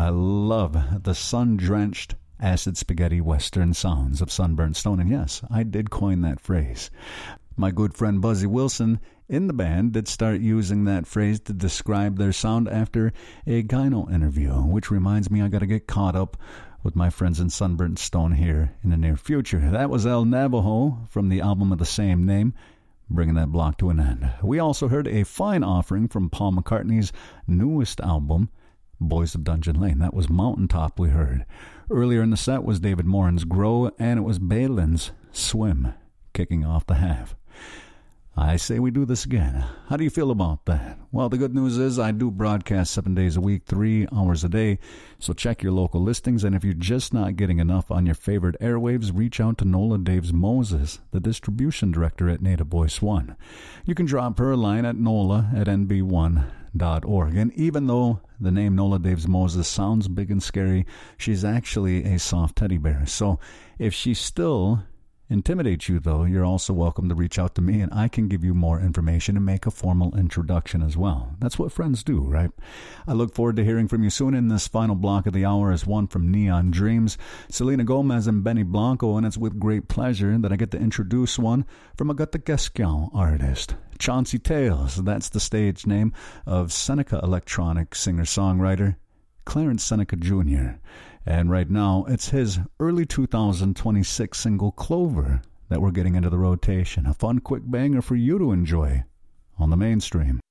I love the sun-drenched, acid spaghetti western sounds of Sunburnt Stone. And yes, I did coin that phrase. My good friend Buzzy Wilson in the band did start using that phrase to describe their sound after a gyno interview, which reminds me I got to get caught up with my friends in Sunburnt Stone here in the near future. That was El Navajo from the album of the same name, bringing that block to an end. We also heard a fine offering from Paul McCartney's newest album, Boys of Dungeon Lane. That was Mountaintop we heard. Earlier in the set was David Moran's Grow, and it was Balin's Swim, kicking off the half. I say we do this again. How do you feel about that? Well, the good news is I do broadcast 7 days a week, 3 hours a day, so check your local listings, and if you're just not getting enough on your favorite airwaves, reach out to Nola Daves Moses, the distribution director at Native Voice One. You can drop her a line at nola@nb1.org, and even though the name Nola Daves Moses sounds big and scary, she's actually a soft teddy bear, so if she's still intimidates you, though, you're also welcome to reach out to me, and I can give you more information and make a formal introduction as well. That's what friends do, right? I look forward to hearing from you soon. In this final block of the hour is one from Neon Dreams, Selena Gomez, and Benny Blanco, and it's with great pleasure that I get to introduce one from a Gutagaskiao artist, Chauncey Tales. That's the stage name of Seneca electronic singer-songwriter Clarence Seneca Jr., and right now, it's his early 2026 single, Clover, that we're getting into the rotation. A fun, quick banger for you to enjoy on the mainstream.